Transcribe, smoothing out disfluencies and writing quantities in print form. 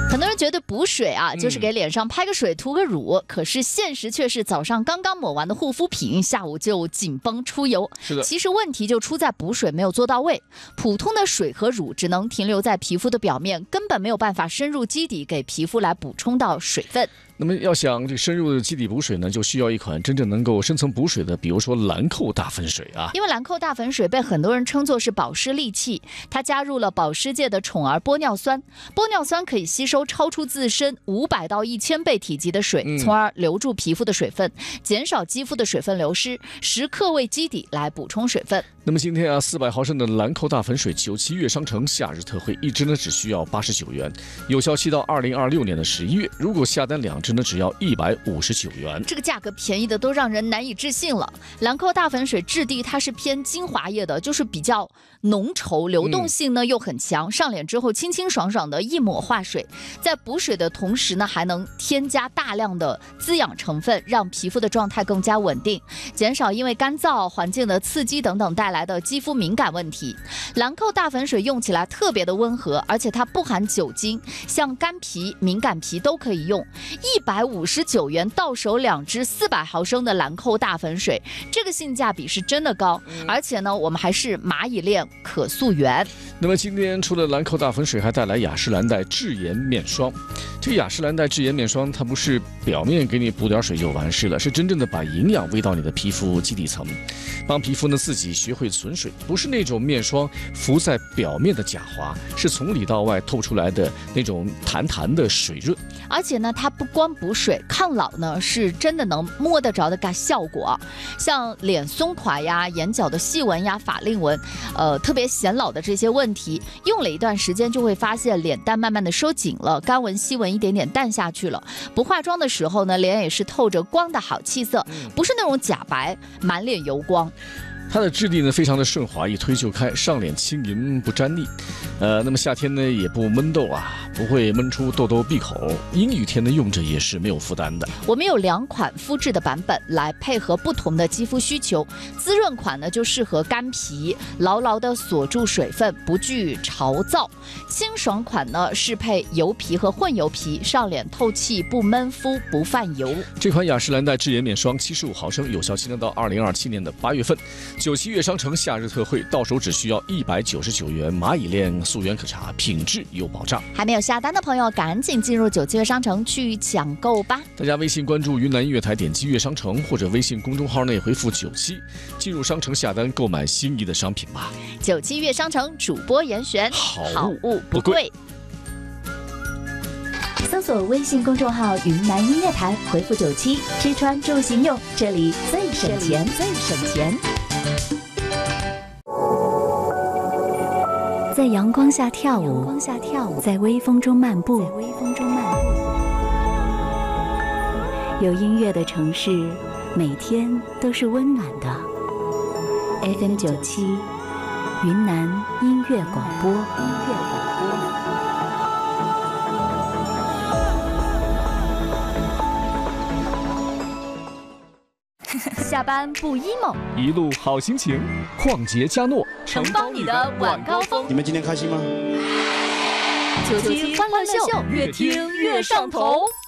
很多人觉得补水啊，就是给脸上拍个水、涂个乳，可是现实却是早上刚刚抹完的护肤品，下午就紧绷出油。 是的， 其实问题就出在补水没有做到位，普通的水和乳只能停留在皮肤的表面，根本没有办法深入基底，给皮肤来补充到水分。 那么要想这深入的基底补水呢，就需要一款真正能够深层补水的，比如说兰蔻大粉水啊。 因为兰蔻大粉水被很多人称作是保湿利器，它加入了保湿界的宠儿玻尿酸，玻尿酸可以吸收超出自身500到1000倍体积的水，从而留住皮肤的水分，减少肌肤的水分流失，时刻为基底来补充水分。 那么今天啊，400毫升的兰蔻大粉水97月商城夏日特惠，一支呢只需要89元，有效期到2026年的11月。如果下单2支呢，只要159元。 这个价格便宜的都让人难以置信了。兰蔻大粉水质地它是偏精华液的，就是比较浓稠，流动性呢又很强，上脸之后清清爽爽的一抹化水，在补水的同时呢，还能添加大量的滋养成分，让皮肤的状态更加稳定，减少因为干燥、环境的刺激等等带来的肌肤敏感问题。兰蔻大粉水用起来特别的温和，而且它不含酒精，像干皮、敏感皮都可以用。159元到手2支400毫升的兰蔻大粉水，这个性价比是真的高，而且呢，我们还是蚂蚁链可溯源。 那么今天除了兰蔻大粉水，还带来雅诗兰黛智颜面霜。这个雅诗兰黛智颜面霜，它不是表面给你补点水就完事了，是真正的把营养喂到你的皮肤基底层，帮皮肤呢自己学会存水，不是那种面霜浮在表面的假滑，是从里到外透出来的那种弹弹的水润。 而且呢，它不光补水，抗老呢是真的能摸得着的个效果。像脸松垮呀、眼角的细纹呀、法令纹，特别显老的这些问题，用了一段时间就会发现脸蛋慢慢的收紧了，干纹细纹一点点淡下去了。不化妆的时候呢，脸也是透着光的好气色，不是那种假白，满脸油光。 它的质地呢非常的顺滑，一推就开，上脸轻盈不粘腻。那么夏天呢也不闷痘啊，不会闷出痘痘闭口。阴雨天呢用着也是没有负担的。 我们有2款肤质的版本来配合不同的肌肤需求。滋润款呢就适合干皮，牢牢的锁住水分，不惧潮燥。清爽款呢适配油皮和混油皮，上脸透气不闷肤不泛油。 这款雅诗兰黛智颜面霜75毫升，有效期呢到2027年的8月份。97月商城夏日特惠，到手只需要199元，蚂蚁链溯源可查，品质有保障。 还没有下单的朋友，赶紧进入97月商城去抢购吧！ 大家微信关注云南音乐台，点击乐商城，或者微信公众号内回复97，进入商城下单购买心仪的商品吧。 97月商城主播严选， 好物不贵。 搜索微信公众号云南音乐台，回复97，吃穿住行用，这里最省钱，最省钱。在阳光下跳舞，在微风中漫步，有音乐的城市，每天都是温暖的。FM 97，云南音乐广播。 下班不 emo， 一路好心情，旷杰嘉诺承包你的晚高峰。 你们今天开心吗 97欢乐秀，越听越上头。